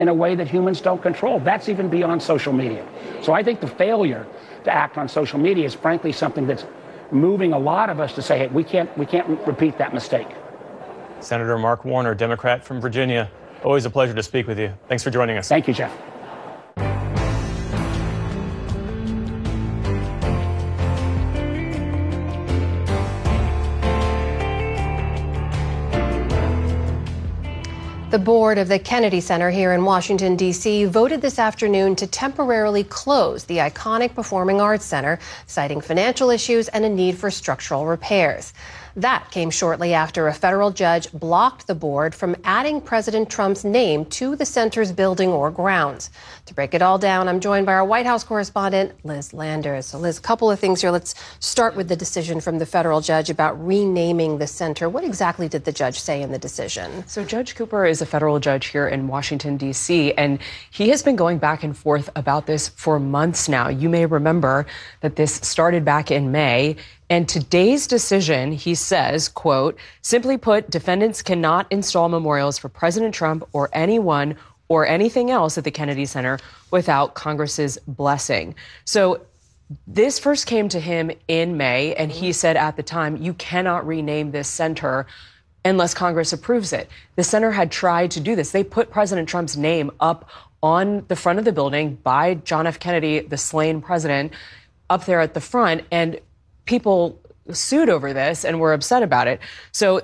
in a way that humans don't control. That's even beyond social media. So I think the failure to act on social media is frankly something that's moving a lot of us to say, hey, we can't repeat that mistake. Senator Mark Warner, Democrat from Virginia. Always a pleasure to speak with you. Thanks for joining us. Thank you, Jeff. The board of the Kennedy Center here in Washington, D.C. voted this afternoon to temporarily close the iconic Performing Arts Center, citing financial issues and a need for structural repairs. That came shortly after a federal judge blocked the board from adding President Trump's name to the center's building or grounds. To break it all down, I'm joined by our White House correspondent, Liz Landers. So, Liz, a couple of things here. Let's start with the decision from the federal judge about renaming the center. What exactly did the judge say in the decision? So Judge Cooper is a federal judge here in Washington, D.C., and he has been going back and forth about this for months now. You may remember that this started back in May. And today's decision, he says, quote, simply put, defendants cannot install memorials for President Trump or anyone or anything else at the Kennedy Center without Congress's blessing. So this first came to him in May, and he said at the time, you cannot rename this center unless Congress approves it. The center had tried to do this. They put President Trump's name up on the front of the building by John F. Kennedy, the slain president, up there at the front, and people sued over this and were upset about it. So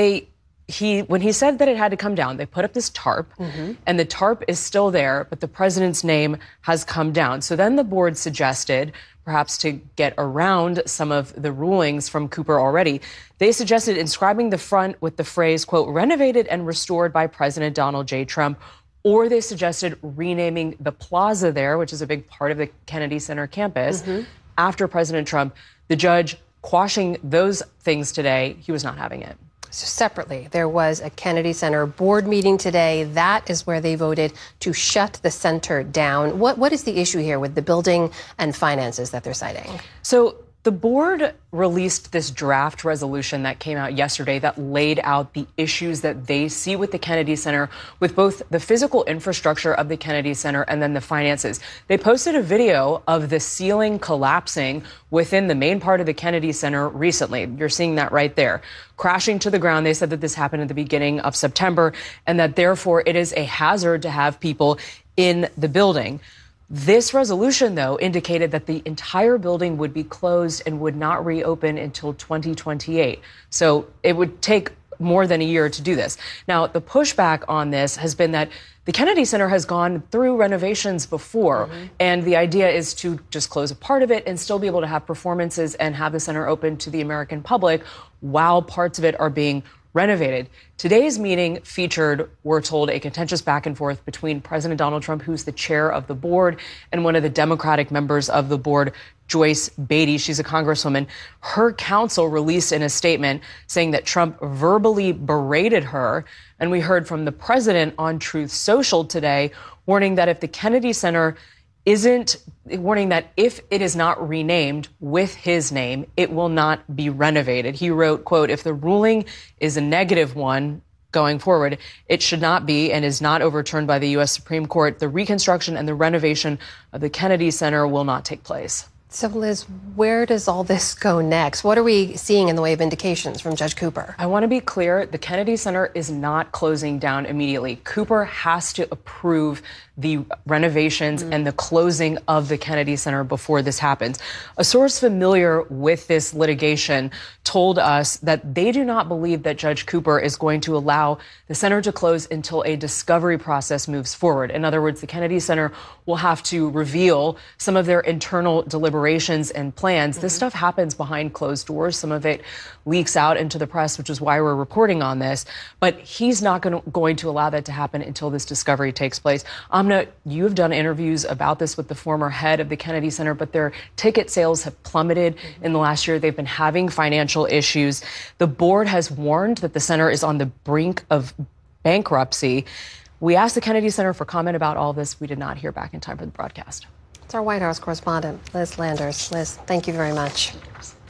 when he said that it had to come down, they put up this tarp, and the tarp is still there, but the president's name has come down. So then the board suggested, perhaps to get around some of the rulings from Cooper already, they suggested inscribing the front with the phrase, quote, renovated and restored by President Donald J. Trump, or they suggested renaming the plaza there, which is a big part of the Kennedy Center campus, after President Trump. The judge quashing those things today, he was not having it. So separately, there was a Kennedy Center board meeting today. That is where they voted to shut the center down. What is the issue here with the building and finances that they're citing? So the board released this draft resolution that came out yesterday that laid out the issues that they see with the Kennedy Center, with both the physical infrastructure of the Kennedy Center and then the finances. They posted a video of the ceiling collapsing within the main part of the Kennedy Center recently. You're seeing that right there. Crashing to the ground. They said that this happened at the beginning of September and that therefore it is a hazard to have people in the building. This resolution, though, indicated that the entire building would be closed and would not reopen until 2028. So it would take more than a year to do this. Now, the pushback on this has been that the Kennedy Center has gone through renovations before, and the idea is to just close a part of it and still be able to have performances and have the center open to the American public while parts of it are being renovated. Today's meeting featured, we're told, a contentious back and forth between President Donald Trump, who's the chair of the board, and one of the Democratic members of the board, Joyce Beatty. She's a congresswoman. Her counsel released in a statement saying that Trump verbally berated her. And we heard from the president on Truth Social today, warning that if the Kennedy Center that if it is not renamed with his name, it will not be renovated. He wrote, quote, if the ruling is a negative one going forward, it should not be and is not overturned by the U.S. Supreme Court. The reconstruction and the renovation of the Kennedy Center will not take place. So, Liz, where does all this go next? What are we seeing in the way of indications from Judge Cooper? I want to be clear. The Kennedy Center is not closing down immediately. Cooper has to approve the renovations and the closing of the Kennedy Center before this happens. A source familiar with this litigation told us that they do not believe that Judge Cooper is going to allow the center to close until a discovery process moves forward. In other words, the Kennedy Center will have to reveal some of their internal deliberations and plans. This stuff happens behind closed doors. Some of it leaks out into the press, which is why we're reporting on this. But he's not going to allow that to happen until this discovery takes place. Amna, you have done interviews about this with the former head of the Kennedy Center, but their ticket sales have plummeted in the last year. They've been having financial issues. The board has warned that the center is on the brink of bankruptcy. We asked the Kennedy Center for comment about all this. We did not hear back in time for the broadcast. It's our White House correspondent, Liz Landers. Liz, thank you very much.